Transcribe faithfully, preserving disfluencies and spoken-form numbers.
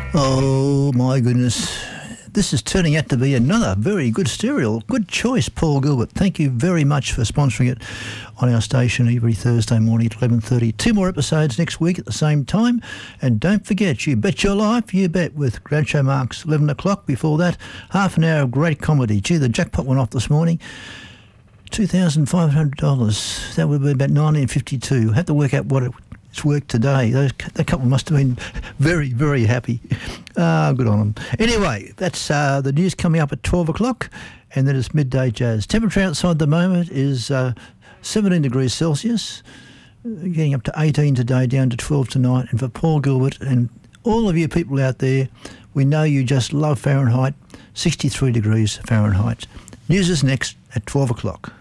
Oh, my goodness. This is turning out to be another very good stereo. Good choice, Paul Gilbert. Thank you very much for sponsoring it on our station every Thursday morning at eleven thirty. Two more episodes next week at the same time. And don't forget, You Bet Your Life, You Bet with Groucho Marx, eleven o'clock. Before that, half an hour of great comedy. Gee, the jackpot went off this morning. two thousand five hundred dollars. That would be about nineteen fifty-two. Have to work out what it it's worked today. Those, that couple must have been very, very happy. Ah, good on them. Anyway, that's uh, the news coming up at twelve o'clock, and then it's midday jazz. Temperature outside at the moment is uh, seventeen degrees Celsius, getting up to eighteen today, down to twelve tonight. And for Paul Gilbert and all of you people out there, we know you just love Fahrenheit, sixty-three degrees Fahrenheit. News is next at twelve o'clock.